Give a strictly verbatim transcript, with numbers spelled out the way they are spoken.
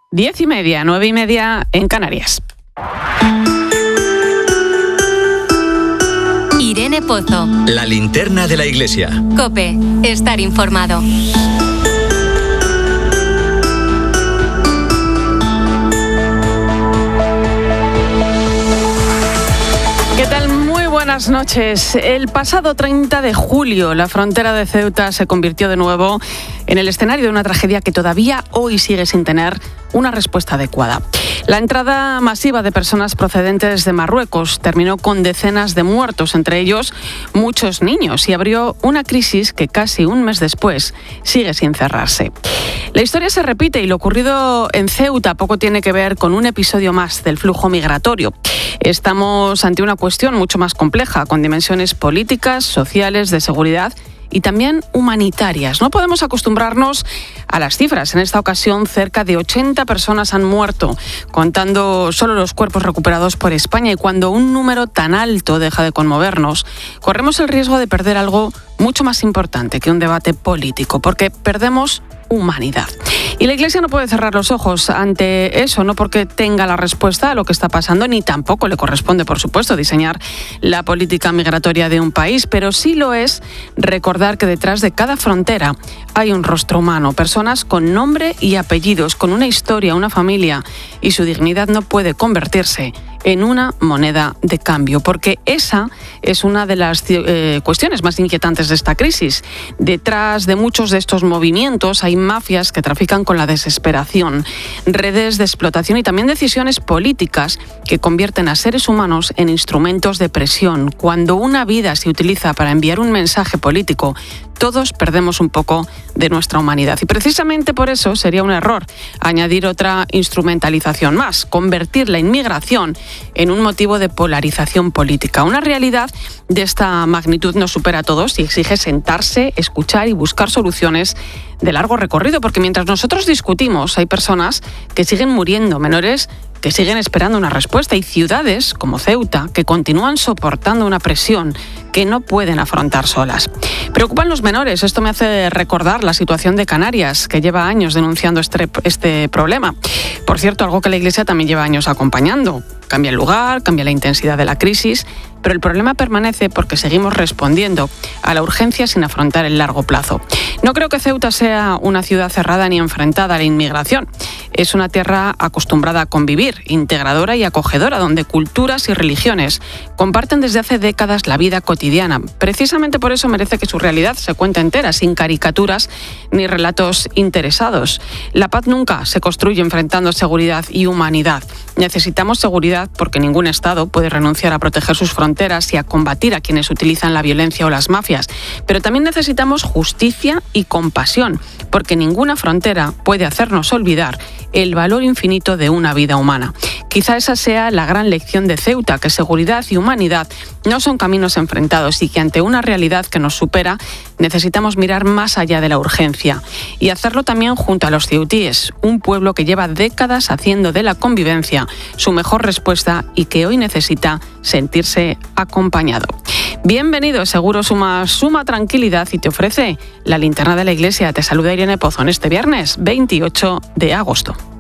Diez y media, nueve y media en Canarias. Irene Pozo. La linterna de la iglesia. COPE. Estar informado. ¿Qué tal? Muy buenas noches. El pasado treinta de julio, la frontera de Ceuta se convirtió de nuevo en el escenario de una tragedia que todavía hoy sigue sin tener una respuesta adecuada. La entrada masiva de personas procedentes de Marruecos terminó con decenas de muertos, entre ellos muchos niños, y abrió una crisis que casi un mes después sigue sin cerrarse. La historia se repite y lo ocurrido en Ceuta poco tiene que ver con un episodio más del flujo migratorio. Estamos ante una cuestión mucho más compleja, con dimensiones políticas, sociales, de seguridad y también humanitarias. No podemos acostumbrarnos a las cifras. En esta ocasión, cerca de ochenta personas han muerto, contando solo los cuerpos recuperados por España. Y cuando un número tan alto deja de conmovernos, corremos el riesgo de perder algo mucho más importante que un debate político, porque perdemos humanidad. Y la Iglesia no puede cerrar los ojos ante eso, no porque tenga la respuesta a lo que está pasando, ni tampoco le corresponde, por supuesto, diseñar la política migratoria de un país, pero sí lo es recordar que detrás de cada frontera hay un rostro humano, personas con nombre y apellidos, con una historia, una familia, y su dignidad no puede convertirse en una moneda de cambio, porque esa es una de las eh, cuestiones más inquietantes de esta crisis. Detrás de muchos de estos movimientos hay mafias que trafican con la desesperación, redes de explotación y también decisiones políticas que convierten a seres humanos en instrumentos de presión. Cuando una vida se utiliza para enviar un mensaje político, todos perdemos un poco de nuestra humanidad. Y precisamente por eso sería un error añadir otra instrumentalización más, convertir la inmigración en un motivo de polarización política. Una realidad de esta magnitud nos supera a todos y exige sentarse, escuchar y buscar soluciones de largo recorrido, porque mientras nosotros discutimos, hay personas que siguen muriendo, menores que siguen esperando una respuesta, y ciudades como Ceuta que continúan soportando una presión que no pueden afrontar solas. Preocupan los menores. Esto me hace recordar la situación de Canarias, que lleva años denunciando este, este problema. Por cierto, algo que la Iglesia también lleva años acompañando. Cambia el lugar, cambia la intensidad de la crisis, pero el problema permanece porque seguimos respondiendo a la urgencia sin afrontar el largo plazo. No creo que Ceuta sea una ciudad cerrada ni enfrentada a la inmigración. Es una tierra acostumbrada a convivir, integradora y acogedora, donde culturas y religiones comparten desde hace décadas la vida cotidiana. Precisamente por eso merece que su realidad se cuente entera, sin caricaturas ni relatos interesados. La paz nunca se construye enfrentando seguridad y humanidad. Necesitamos seguridad porque ningún Estado puede renunciar a proteger sus fronteras y a combatir a quienes utilizan la violencia o las mafias. Pero también necesitamos justicia y compasión, porque ninguna frontera puede hacernos olvidar el valor infinito de una vida humana. Quizá esa sea la gran lección de Ceuta, que seguridad y humanidad no son caminos enfrentados y que ante una realidad que nos supera necesitamos mirar más allá de la urgencia y hacerlo también junto a los ceutíes, un pueblo que lleva décadas haciendo de la convivencia su mejor respuesta y que hoy necesita sentirse acompañado. Bienvenido, seguro suma, suma tranquilidad y te ofrece la linterna de la iglesia. Te saluda Irene Pozo en este viernes veintiocho de agosto.